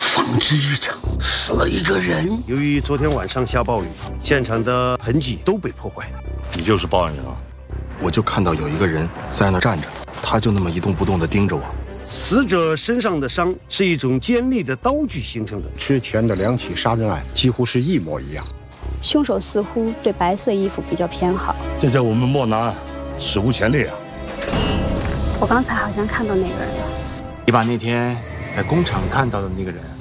纺织一场，死了一个人。 由于昨天晚上下暴雨，现场的痕迹都被破坏。 你就是报案人啊？ 我就看到有一个人在那站着，他就那么一动不动地盯着我。 死者身上的伤是一种尖利的刀具形成的， 之前的2起杀人案几乎是一模一样。 凶手似乎对白色衣服比较偏好。 这在我们漠南史无前例啊！ 我刚才好像看到那个人了。 你把那天在工厂看到的那个人